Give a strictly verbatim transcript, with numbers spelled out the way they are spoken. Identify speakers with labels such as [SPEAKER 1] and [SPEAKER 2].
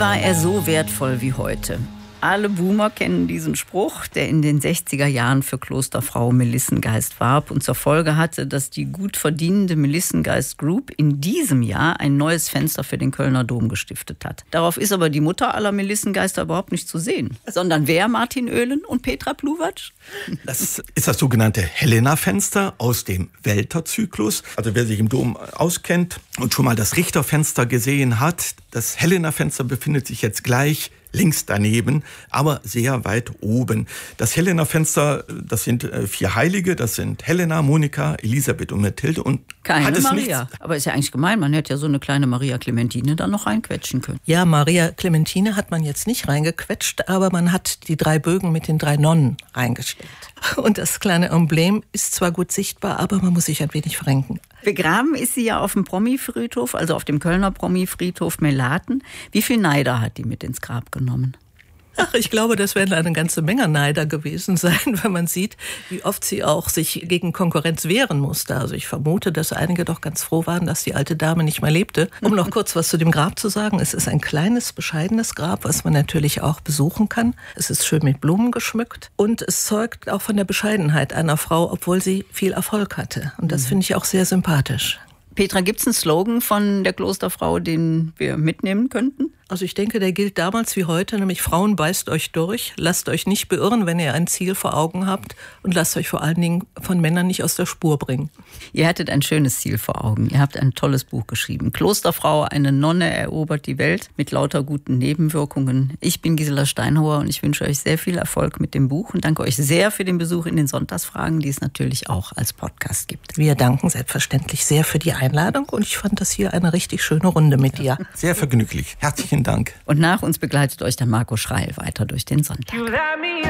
[SPEAKER 1] war er so wertvoll wie heute? Alle Boomer kennen diesen Spruch, der in den sechziger Jahren für Klosterfrau Melissengeist warb und zur Folge hatte, dass die gut verdienende Melissengeist Group in diesem Jahr ein neues Fenster für den Kölner Dom gestiftet hat. Darauf ist aber die Mutter aller Melissengeister überhaupt nicht zu sehen. Sondern wer? Martin Oehlen und Petra Pluwatsch?
[SPEAKER 2] Das ist das sogenannte Helena-Fenster aus dem Welter-Zyklus. Also wer sich im Dom auskennt und schon mal das Richterfenster gesehen hat, das Helena-Fenster befindet sich jetzt gleich links daneben, aber sehr weit oben. Das Helena-Fenster, das sind vier Heilige, das sind Helena, Monika, Elisabeth und Mathilde. Und
[SPEAKER 1] keine
[SPEAKER 2] hat es
[SPEAKER 1] Maria.
[SPEAKER 2] Nichts.
[SPEAKER 1] Aber ist ja eigentlich gemein, man hätte ja so eine kleine Maria Clementine da noch reinquetschen können.
[SPEAKER 3] Ja, Maria Clementine hat man jetzt nicht reingequetscht, aber man hat die drei Bögen mit den drei Nonnen reingestellt. Und das kleine Emblem ist zwar gut sichtbar, aber man muss sich ein wenig verrenken.
[SPEAKER 1] Begraben ist sie ja auf dem Promi-Friedhof, also auf dem Kölner Promi-Friedhof Melaten. Wie viel Neider hat die mit ins Grab genommen?
[SPEAKER 3] Ach, ich glaube, das werden eine ganze Menge Neider gewesen sein, wenn man sieht, wie oft sie auch sich gegen Konkurrenz wehren musste. Also ich vermute, dass einige doch ganz froh waren, dass die alte Dame nicht mehr lebte. Um noch kurz was zu dem Grab zu sagen, es ist ein kleines, bescheidenes Grab, was man natürlich auch besuchen kann. Es ist schön mit Blumen geschmückt und es zeugt auch von der Bescheidenheit einer Frau, obwohl sie viel Erfolg hatte. Und das finde ich auch sehr sympathisch.
[SPEAKER 1] Petra, gibt es einen Slogan von der Klosterfrau, den wir mitnehmen könnten?
[SPEAKER 3] Also ich denke, der gilt damals wie heute, nämlich Frauen, beißt euch durch, lasst euch nicht beirren, wenn ihr ein Ziel vor Augen habt und lasst euch vor allen Dingen von Männern nicht aus der Spur bringen.
[SPEAKER 1] Ihr hattet ein schönes Ziel vor Augen. Ihr habt ein tolles Buch geschrieben. Klosterfrau, eine Nonne erobert die Welt mit lauter guten Nebenwirkungen. Ich bin Gisela Steinhauer und ich wünsche euch sehr viel Erfolg mit dem Buch und danke euch sehr für den Besuch in den Sonntagsfragen, die es natürlich auch als Podcast gibt.
[SPEAKER 3] Wir danken selbstverständlich sehr für die Einladung und ich fand das hier eine richtig schöne Runde mit dir.
[SPEAKER 2] Sehr vergnüglich. Herzlichen Dank.
[SPEAKER 1] Und nach uns begleitet euch dann Marco Schreil weiter durch den Sonntag.